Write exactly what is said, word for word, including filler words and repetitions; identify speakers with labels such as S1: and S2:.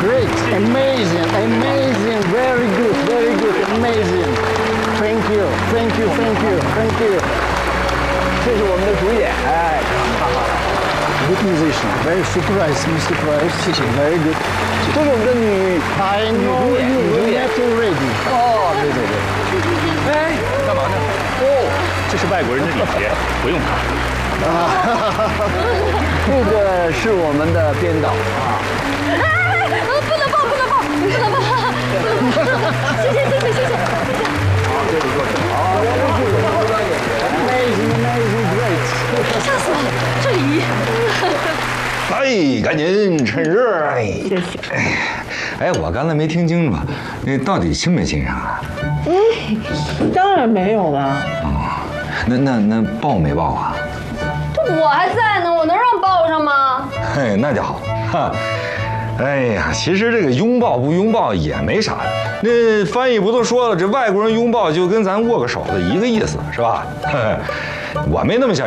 S1: great, amazing, amazing, very good, very good, amazing. Thank you, thank you, thank you, thank you.
S2: 这是我们的主演，哎，哈哈。
S1: Good musician, very surprised, Mister Price.
S2: 谢谢
S1: Very good.
S2: 这是我们的女
S1: I
S2: 女
S1: know
S2: 主演，
S1: you
S2: 女主
S1: were
S2: 演。
S1: not ready.
S2: 哦，对对对。哎，干嘛呢？哦，
S3: 这是外国人的礼节，不用看。
S2: 这个是我们的编导啊。
S4: 哎，不能抱，不能抱，不能抱，不能抱。谢谢，谢谢，谢谢，谢谢。
S2: 好，这里坐着。好，这是我们的舞蹈演员。
S1: Amazing, amazing, great.
S4: 吓死我了，这礼仪。
S5: 哎，赶紧趁热！哎，
S4: 谢谢。
S5: 哎，我刚才没听清楚，那到底亲没亲上啊？
S4: 哎，当然没有了。
S5: 哦，那那那抱没抱啊？
S4: 我还在呢，我能让抱上吗？
S5: 嘿，那就好哈。哎呀，其实这个拥抱不拥抱也没啥的。那翻译不都说了，这外国人拥抱就跟咱握个手的一个意思，是吧？我没那么想。